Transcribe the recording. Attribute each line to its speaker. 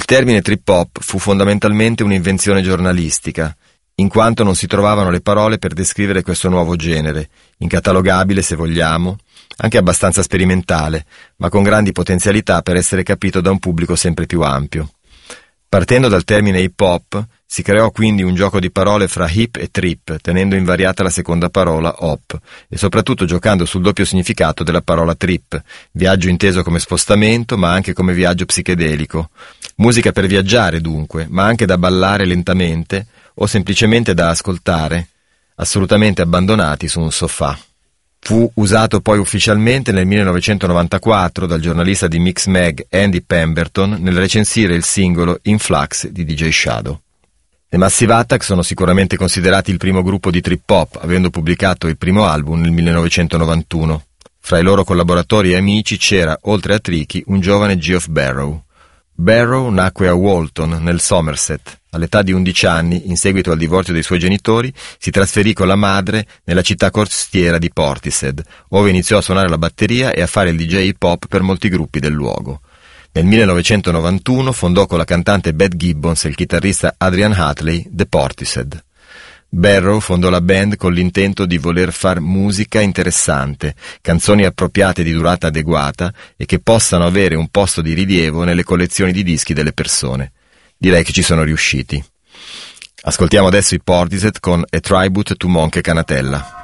Speaker 1: Il termine trip hop fu fondamentalmente un'invenzione giornalistica, in quanto non si trovavano le parole per descrivere questo nuovo genere, incatalogabile se vogliamo, anche abbastanza sperimentale, ma con grandi potenzialità per essere capito da un pubblico sempre più ampio. Partendo dal termine hip hop, si creò quindi un gioco di parole fra hip e trip, tenendo invariata la seconda parola hop, e soprattutto giocando sul doppio significato della parola trip, viaggio inteso come spostamento ma anche come viaggio psichedelico. Musica per viaggiare dunque, ma anche da ballare lentamente o semplicemente da ascoltare, assolutamente abbandonati su un sofà. Fu usato poi ufficialmente nel 1994 dal giornalista di Mixmag Andy Pemberton nel recensire il singolo In Flux di DJ Shadow. Le Massive Attack sono sicuramente considerati il primo gruppo di trip hop, avendo pubblicato il primo album nel 1991. Fra i loro collaboratori e amici c'era, oltre a Tricky, un giovane Geoff Barrow. Barrow nacque a Walton, nel Somerset. All'età di 11 anni, in seguito al divorzio dei suoi genitori, si trasferì con la madre nella città costiera di Portishead, ove iniziò a suonare la batteria e a fare il DJ hip hop per molti gruppi del luogo. Nel 1991 fondò con la cantante Beth Gibbons e il chitarrista Adrian Hatley The Portishead. Barrow fondò la band con l'intento di voler far musica interessante, canzoni appropriate di durata adeguata e che possano avere un posto di rilievo nelle collezioni di dischi delle persone. Direi che ci sono riusciti. Ascoltiamo adesso i Portishead con A Tribute to Monk e Canatella.